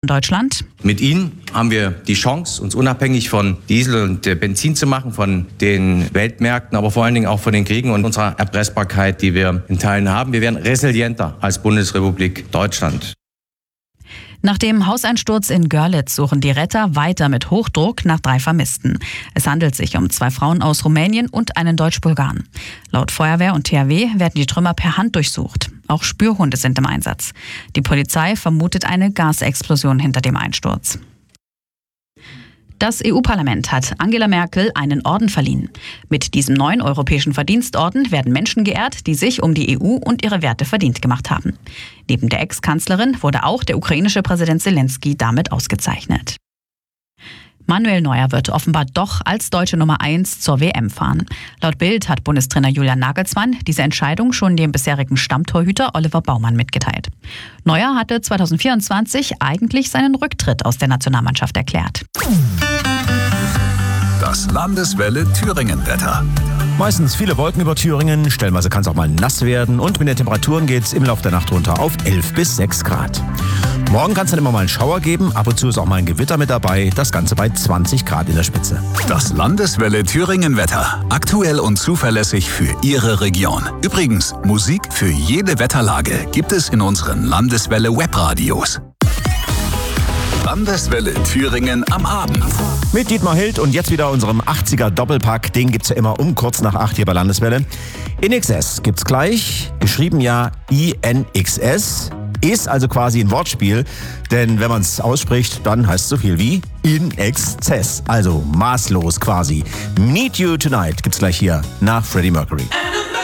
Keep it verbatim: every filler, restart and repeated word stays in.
Deutschland. Mit ihnen haben wir die Chance, uns unabhängig von Diesel und Benzin zu machen, von den Weltmärkten, aber vor allen Dingen auch von den Kriegen und unserer Erpressbarkeit, die wir in Teilen haben. Wir werden resilienter als Bundesrepublik Deutschland. Nach dem Hauseinsturz in Görlitz suchen die Retter weiter mit Hochdruck nach drei Vermissten. Es handelt sich um zwei Frauen aus Rumänien und einen Deutsch-Bulgaren. Laut Feuerwehr und T H W werden die Trümmer per Hand durchsucht. Auch Spürhunde sind im Einsatz. Die Polizei vermutet eine Gasexplosion hinter dem Einsturz. Das E U-Parlament hat Angela Merkel einen Orden verliehen. Mit diesem neuen europäischen Verdienstorden werden Menschen geehrt, die sich um die E U und ihre Werte verdient gemacht haben. Neben der Ex-Kanzlerin wurde auch der ukrainische Präsident Zelensky damit ausgezeichnet. Manuel Neuer wird offenbar doch als deutsche Nummer eins zur W M fahren. Laut Bild hat Bundestrainer Julian Nagelsmann diese Entscheidung schon dem bisherigen Stammtorhüter Oliver Baumann mitgeteilt. Neuer hatte zweitausendvierundzwanzig eigentlich seinen Rücktritt aus der Nationalmannschaft erklärt. Das Landeswelle Thüringen-Wetter. Meistens viele Wolken über Thüringen, stellenweise kann es auch mal nass werden und mit den Temperaturen geht es im Laufe der Nacht runter auf elf bis sechs Grad. Morgen kann es dann immer mal einen Schauer geben, ab und zu ist auch mal ein Gewitter mit dabei, das Ganze bei zwanzig Grad in der Spitze. Das Landeswelle Thüringen-Wetter. Aktuell und zuverlässig für Ihre Region. Übrigens, Musik für jede Wetterlage gibt es in unseren Landeswelle Webradios. Landeswelle Thüringen am Abend. Mit Dietmar Hild und jetzt wieder unserem achtziger Doppelpack. Den gibt's ja immer um kurz nach acht hier bei Landeswelle. In X S gibt's gleich, geschrieben ja I N X S. Ist also quasi ein Wortspiel, denn wenn man es ausspricht, dann heißt es so viel wie in Exzess. Also maßlos quasi. Need You Tonight gibt's gleich hier nach Freddie Mercury.